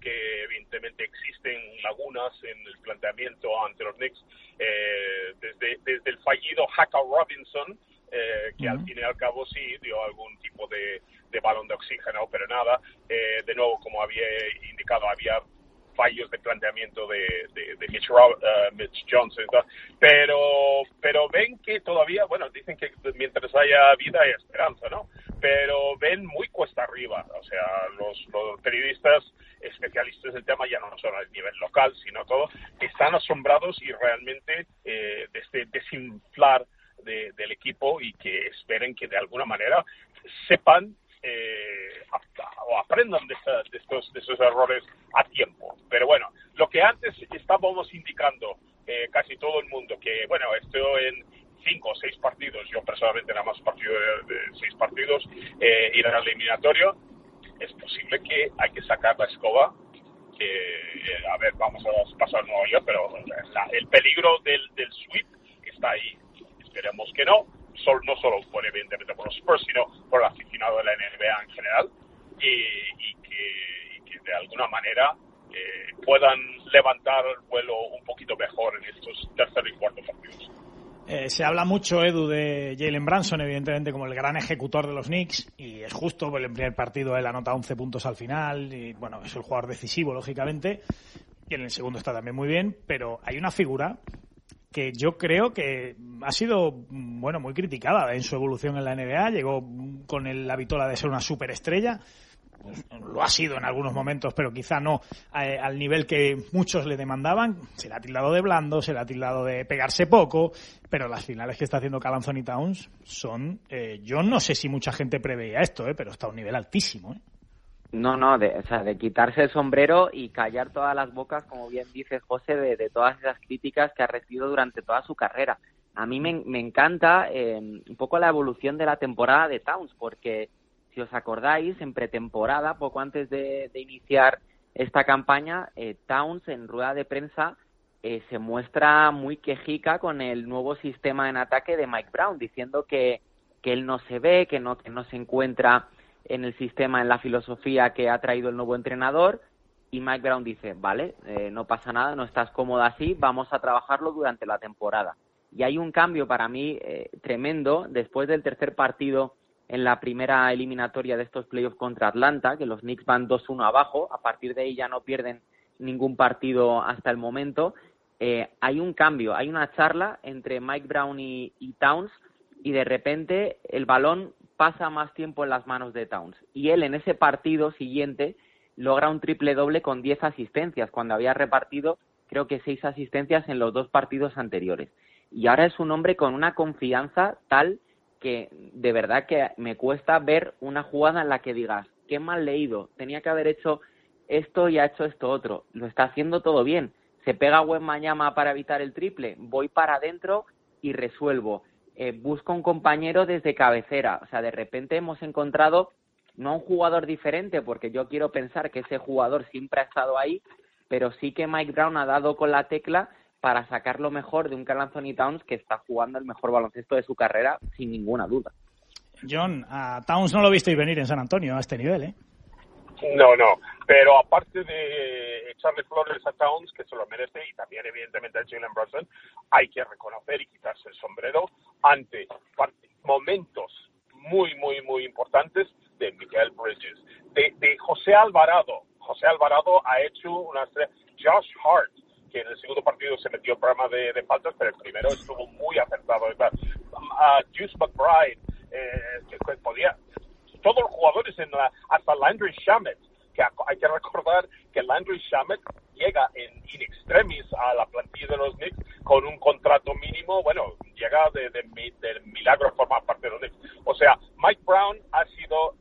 que evidentemente existen lagunas en el planteamiento ante los Knicks, desde el fallido Hackett Robinson, que al fin y al cabo sí dio algún tipo de balón de oxígeno, pero nada. De nuevo, como había indicado, había fallos de planteamiento de Mitch Johnson, pero ven que todavía, bueno, dicen que mientras haya vida hay esperanza, ¿no? Pero ven muy cuesta arriba, o sea, los periodistas especialistas del tema, ya no solo a nivel local, sino todo, están asombrados y realmente desinflar del equipo, y que esperen que de alguna manera sepan o aprendan de esos errores a tiempo. Pero bueno, lo que antes estábamos indicando casi todo el mundo, que bueno, esto en 5 o 6 partidos, yo personalmente nada más partido de 6 partidos, ir al eliminatorio, es posible que hay que sacar la escoba, que a ver, vamos a pasar Nueva York, pero el peligro del sweep está ahí. Esperemos que no solo por, evidentemente, por los Spurs, sino por el aficionado de la NBA en general, y que de alguna manera puedan levantar el vuelo un poquito mejor en estos tercer y cuarto partidos. Se habla mucho, Edu, de Jalen Brunson, evidentemente, como el gran ejecutor de los Knicks, y es justo, porque en el primer partido él anota 11 puntos al final, y bueno, es el jugador decisivo, lógicamente, y en el segundo está también muy bien, pero hay una figura que yo creo que ha sido, bueno, muy criticada en su evolución en la NBA. Llegó con la vitola de ser una superestrella. Lo ha sido en algunos momentos, pero quizá no al nivel que muchos le demandaban. Se le ha tildado de blando, se le ha tildado de pegarse poco, pero las finales que está haciendo Karl Anthony Towns son... yo no sé si mucha gente preveía esto, pero está a un nivel altísimo. No, de quitarse el sombrero y callar todas las bocas, como bien dice José, de todas esas críticas que ha recibido durante toda su carrera. A mí me encanta un poco la evolución de la temporada de Towns, porque si os acordáis, en pretemporada, poco antes de iniciar esta campaña, Towns en rueda de prensa se muestra muy quejica con el nuevo sistema en ataque de Mike Brown, diciendo que él no se ve, que no se encuentra en el sistema, en la filosofía que ha traído el nuevo entrenador, y Mike Brown dice, vale, no pasa nada, no estás cómoda así, vamos a trabajarlo durante la temporada. Y hay un cambio para mí tremendo después del tercer partido en la primera eliminatoria de estos playoffs contra Atlanta, que los Knicks van 2-1 abajo, a partir de ahí ya no pierden ningún partido hasta el momento. Hay un cambio, hay una charla entre Mike Brown y Towns, y de repente el balón pasa más tiempo en las manos de Towns. Y él en ese partido siguiente logra un triple doble con 10 asistencias, cuando había repartido creo que 6 asistencias en los 2 partidos anteriores. Y ahora es un hombre con una confianza tal que de verdad que me cuesta ver una jugada en la que digas, qué mal leído, tenía que haber hecho esto y ha hecho esto otro. Lo está haciendo todo bien. Se pega Wembanyama para evitar el triple, voy para adentro y resuelvo. Busco un compañero desde cabecera. O sea, de repente hemos encontrado no a un jugador diferente, porque yo quiero pensar que ese jugador siempre ha estado ahí, pero sí que Mike Brown ha dado con la tecla para sacar lo mejor de un Karl Anthony Towns que está jugando el mejor baloncesto de su carrera, sin ninguna duda. John, a Towns no lo visteis venir en San Antonio a este nivel, ¿eh? No, pero aparte de echarle flores a Towns, que se lo merece, y también evidentemente a Jalen Brunson, hay que reconocer y quitarse el sombrero ante momentos muy, muy, muy importantes de Mikal Bridges, de José Alvarado. José Alvarado ha hecho una estrella. Josh Hart, que en el segundo partido se metió en programa de faltas, pero el primero estuvo muy acertado. Juice McBride, que podía... Todos los jugadores, hasta Landry Shamet, que hay que recordar que Landry Shamet llega in extremis a la plantilla de los Knicks con un contrato mínimo, bueno, llega de milagro a formar parte de los Knicks. O sea, Mike Brown ha sido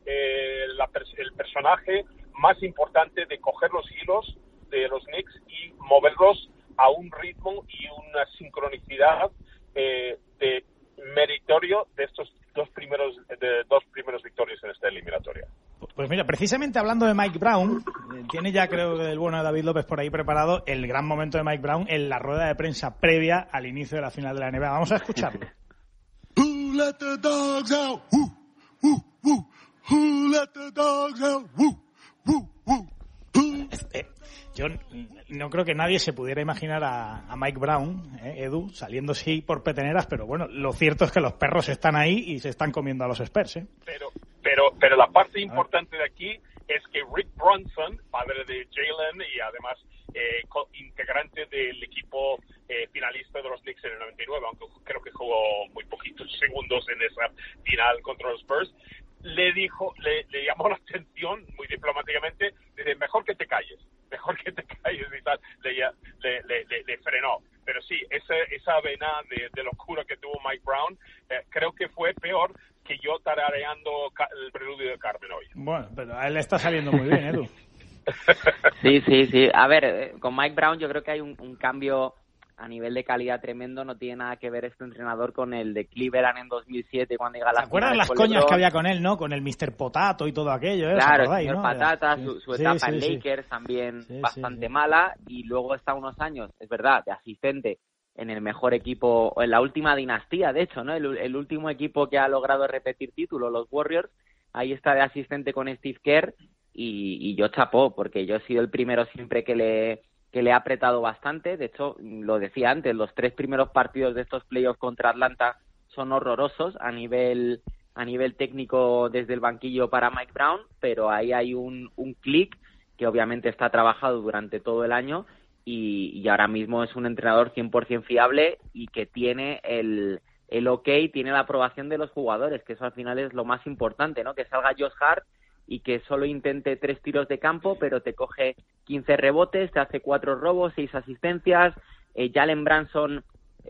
el personaje más importante de coger los hilos de los Knicks y moverlos a un ritmo y una sincronicidad de meritorio de estos dos primeros victorias en esta eliminatoria. Pues mira, precisamente hablando de Mike Brown, tiene ya creo que el bueno de David López por ahí preparado el gran momento de Mike Brown en la rueda de prensa previa al inicio de la final de la NBA. Vamos a escucharlo. Who let the dogs out? Woo, woo, woo. Who let the dogs out? Woo, woo, woo. Yo no creo que nadie se pudiera imaginar a Mike Brown, Edu, saliendo sí por peteneras, pero bueno, lo cierto es que los perros están ahí y se están comiendo a los Spurs, ¿eh? Pero la parte importante de aquí es que Rick Brunson, padre de Jalen y además integrante del equipo finalista de los Knicks en el 99, aunque creo que jugó muy poquitos segundos en esa final contra los Spurs, le llamó la atención muy diplomáticamente, dice, mejor que te calles y tal, le frenó. Pero sí, esa vena de locura que tuvo Mike Brown, creo que fue peor que yo tarareando el preludio de Carmen hoy. Bueno, pero a él le está saliendo muy bien, Edu. Sí. A ver, con Mike Brown yo creo que hay un cambio a nivel de calidad tremendo. No tiene nada que ver este entrenador con el de Cleveland en 2007 cuando llega a la final. ¿Se acuerdan las coñas que había con él, no? Con el Mr. Potato y todo aquello, ¿eh? Claro, el Mr. ¿no? Patata, su etapa en Lakers también bastante mala, y luego está unos años, es verdad, de asistente en el mejor equipo, en la última dinastía, de hecho, ¿no? El último equipo que ha logrado repetir título, los Warriors. Ahí está de asistente con Steve Kerr, y yo chapó, porque yo he sido el primero siempre que le he apretado bastante. De hecho, lo decía antes, los 3 primeros partidos de estos playoffs contra Atlanta son horrorosos a nivel técnico desde el banquillo para Mike Brown, pero ahí hay un clic que obviamente está trabajado durante todo el año, y ahora mismo es un entrenador 100% fiable y que tiene el OK, tiene la aprobación de los jugadores, que eso al final es lo más importante, ¿no? Que salga Josh Hart y que solo intente 3 tiros de campo, pero te coge 15 rebotes, te hace 4 robos, 6 asistencias. Jalen Brunson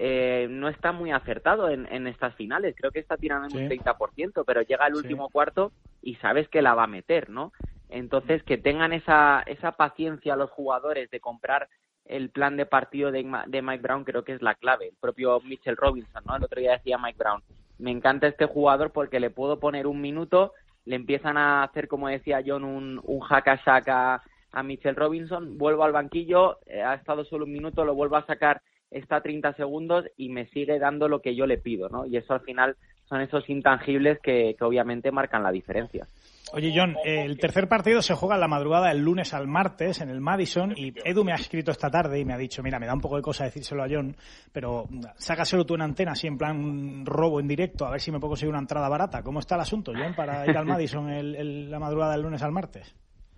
no está muy acertado en estas finales, creo que está tirando en un 30%, pero llega al último cuarto y sabes que la va a meter, ¿no? Entonces, que tengan esa paciencia los jugadores de comprar el plan de partido de Mike Brown, creo que es la clave. El propio Mitchell Robinson, ¿no? El otro día decía Mike Brown, me encanta este jugador porque le puedo poner un minuto, le empiezan a hacer, como decía John, un hack a Mitchell Robinson, vuelvo al banquillo, ha estado solo un minuto, lo vuelvo a sacar, está 30 segundos y me sigue dando lo que yo le pido, ¿no? Y eso al final son esos intangibles que obviamente marcan la diferencia. Oye, John, el tercer partido se juega en la madrugada del lunes al martes en el Madison, y Edu me ha escrito esta tarde y me ha dicho, mira, me da un poco de cosa decírselo a John, pero sácaselo tú en antena, así en plan robo en directo, a ver si me puedo conseguir una entrada barata. ¿Cómo está el asunto, John, para ir al Madison la madrugada del lunes al martes?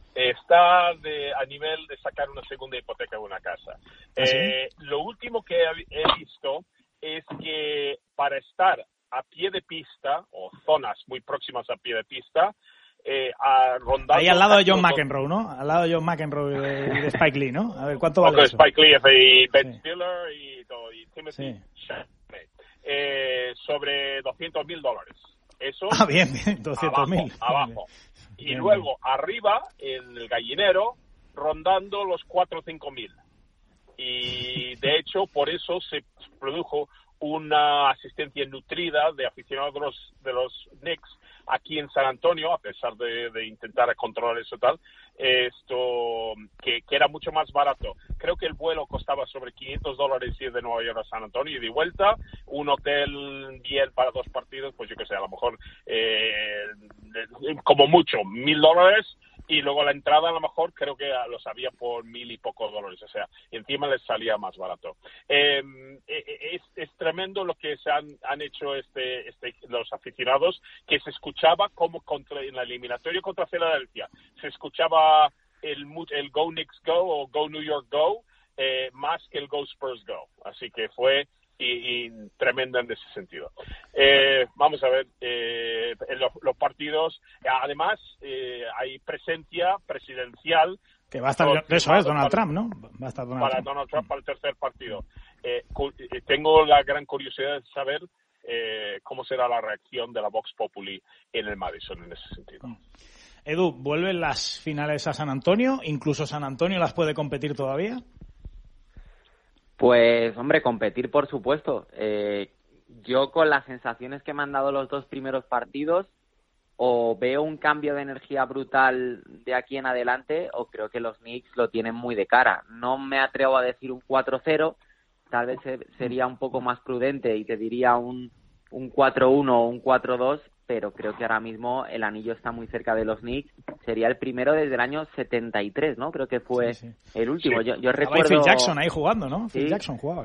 Está a nivel de sacar una segunda hipoteca de una casa. ¿Ah, sí? Lo último que he visto es que para estar a pie de pista, o zonas muy próximas a pie de pista, ahí al lado de John McEnroe, ¿no? Al lado de John McEnroe y de Spike Lee, ¿no? A ver, ¿cuánto vale eso? Spike Lee y Ben Stiller y Timothy Chalamet. Sobre $200,000. Eso. Ah, bien, $200,000. Abajo. Y bien, luego arriba, en el gallinero, rondando los 4 o 5,000. Y de hecho, por eso se produjo una asistencia nutrida de aficionados de los Knicks aquí en San Antonio, a pesar de intentar controlar eso tal, que era mucho más barato. Creo que el vuelo costaba sobre $500 ir de Nueva York a San Antonio y de vuelta, un hotel bien para 2 partidos, pues yo que sé, a lo mejor como mucho $1,000, y luego la entrada a lo mejor creo que los había por $1,000 y pocos, o sea, encima les salía más barato. Es tremendo lo que se han hecho los aficionados, que se escuchaba como en la eliminatoria contra Filadelfia, se escuchaba el Go Knicks Go o Go New York Go más que el Go Spurs Go, así que fue y tremenda en ese sentido. Vamos a ver los partidos. Además, hay presencia presidencial. Que va a estar, eso es, Donald Trump, ¿no? Va a estar Donald Trump para el tercer partido. Tengo la gran curiosidad de saber cómo será la reacción de la Vox Populi en el Madison en ese sentido. Edu, ¿vuelven las finales a San Antonio? ¿Incluso San Antonio las puede competir todavía? Pues, hombre, competir por supuesto. Yo con las sensaciones que me han dado los 2 primeros partidos, o veo un cambio de energía brutal de aquí en adelante, o creo que los Knicks lo tienen muy de cara. No me atrevo a decir un 4-0, tal vez sería un poco más prudente y te diría un 4-1 o un 4-2, pero creo que ahora mismo el anillo está muy cerca de los Knicks. Sería el primero desde el año 73, ¿no? Creo que fue el último. Sí. Yo recuerdo... Phil Jackson ahí jugando, ¿no? Sí, Phil Jackson jugaba.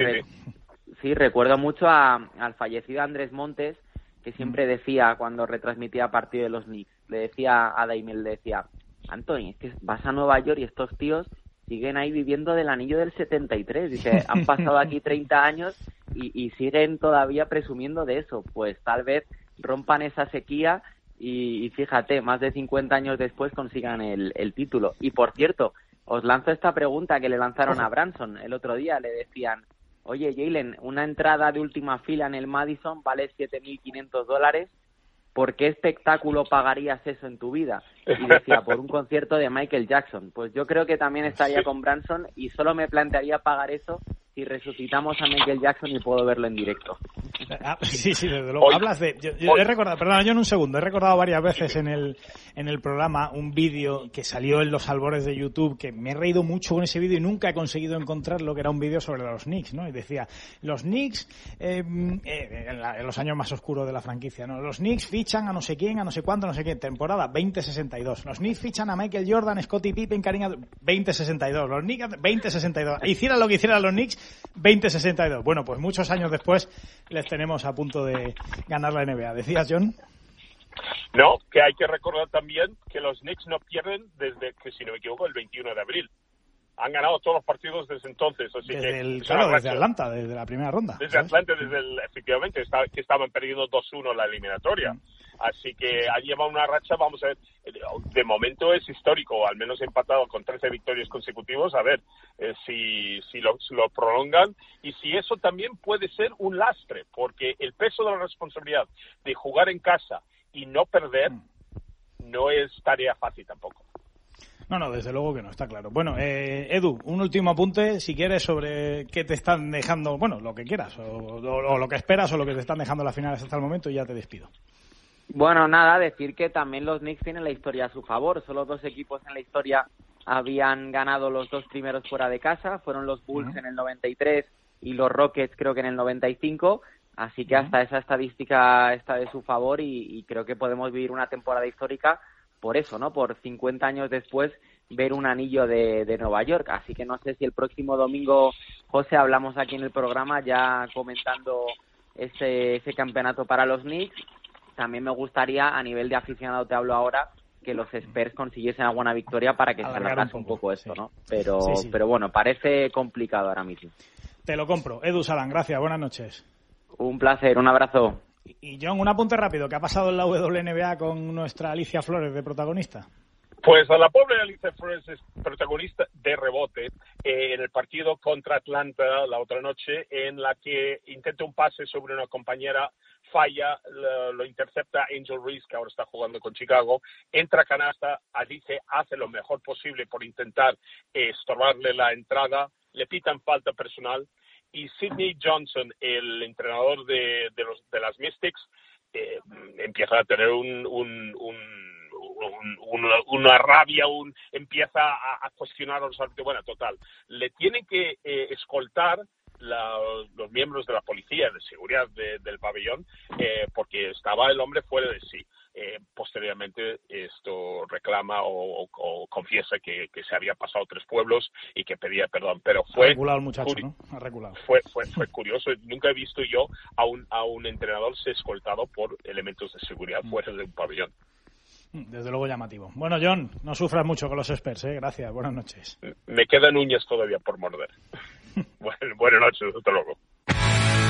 Recuerdo mucho al fallecido Andrés Montes, que siempre decía, cuando retransmitía partido de los Knicks, le decía a Daimiel, le decía, Anthony, es que vas a Nueva York y estos tíos siguen ahí viviendo del anillo del 73. Dice, han pasado aquí 30 años y siguen todavía presumiendo de eso. Pues tal vez rompan esa sequía y fíjate, más de 50 años después consigan el título. Y por cierto, os lanzo esta pregunta que le lanzaron a Branson el otro día. Le decían, oye, Jaylen, una entrada de última fila en el Madison vale $7.500. ¿Por qué espectáculo pagarías eso en tu vida? Y decía, por un concierto de Michael Jackson. Pues yo creo que también estaría con Branson y solo me plantearía pagar eso si resucitamos a Michael Jackson y puedo verlo en directo. Sí, desde luego. Hablas de... Yo he recordado, perdona, yo en un segundo, he recordado varias veces en el programa un vídeo que salió en los albores de YouTube, que me he reído mucho con ese vídeo y nunca he conseguido encontrarlo, que era un vídeo sobre los Knicks, ¿no? Y decía, los Knicks, en los años más oscuros de la franquicia, ¿no? Los Knicks fichan a no sé quién, a no sé cuánto, no sé qué, temporada 2062. Los Knicks fichan a Michael Jordan, Scottie Pippen, Kareem 2062. Los Knicks 2062. Hicieran lo que hicieran los Knicks, 2062. Bueno, pues muchos años después les tenemos a punto de ganar la NBA. ¿Decías, John? No, que hay que recordar también que los Knicks no pierden desde, que si no me equivoco, el 21 de abril. Han ganado todos los partidos desde entonces. Así desde Atlanta, desde la primera ronda. Desde Atlanta, efectivamente, que estaban perdiendo 2-1 la eliminatoria. Así que ha llevado una racha, vamos a ver, de momento es histórico, al menos empatado con 13 victorias consecutivas. A ver si lo prolongan y si eso también puede ser un lastre, porque el peso de la responsabilidad de jugar en casa y no perder no es tarea fácil tampoco. No, desde luego que no, está claro. Bueno, Edu, un último apunte, si quieres, sobre qué te están dejando, bueno, lo que quieras, o lo que esperas, o lo que te están dejando las finales hasta el momento, y ya te despido. Bueno, nada, decir que también los Knicks tienen la historia a su favor. Solo 2 equipos en la historia habían ganado los 2 primeros fuera de casa. Fueron los Bulls en el 93 y los Rockets creo que en el 95. Así que hasta esa estadística está de su favor y creo que podemos vivir una temporada histórica por eso, ¿no? Por 50 años después ver un anillo de Nueva York. Así que no sé si el próximo domingo, José, hablamos aquí en el programa ya comentando ese campeonato para los Knicks. También me gustaría, a nivel de aficionado te hablo ahora, que los Spurs consiguiesen alguna victoria para que se alargase un poco esto, ¿no? Pero bueno, parece complicado ahora mismo. Te lo compro. Edu Salán, gracias, buenas noches. Un placer, un abrazo. Y John, un apunte rápido, ¿qué ha pasado en la WNBA con nuestra Alicia Flores de protagonista? Pues a la pobre Alicia Flores es protagonista de rebote en el partido contra Atlanta la otra noche, en la que intenta un pase sobre una compañera, falla, lo intercepta Angel Reese, que ahora está jugando con Chicago, entra a canasta, Alicia hace lo mejor posible por intentar estorbarle la entrada, le pitan falta personal, y Sidney Johnson, el entrenador de las Mystics, empieza a tener una rabia, empieza a cuestionar a los árbitros. Bueno, total, le tienen que escoltar los miembros de la policía de seguridad del pabellón porque estaba el hombre fuera de sí. Posteriormente esto reclama o confiesa que se había pasado 3 pueblos y que pedía perdón, pero fue ha reculado el muchacho, ¿no? Ha reculado. Fue curioso. Nunca he visto yo a un entrenador ser escoltado por elementos de seguridad fuera de un pabellón. Desde luego llamativo. Bueno, John, no sufras mucho con los Spurs, ¿eh? Gracias, buenas noches. Me quedan uñas todavía por morder. Buenas noches, hasta luego.